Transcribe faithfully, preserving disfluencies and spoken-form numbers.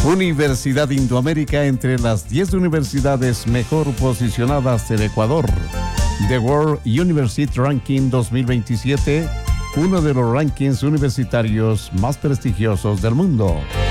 Universidad Indoamérica entre las diez universidades mejor posicionadas del Ecuador. The World University Ranking dos mil veintisiete, uno de los rankings universitarios más prestigiosos del mundo.